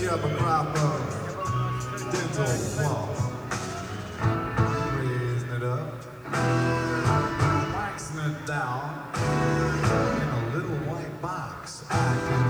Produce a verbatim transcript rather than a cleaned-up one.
you up a crop of dental floss, raising it up, waxing it down in a little white box. I can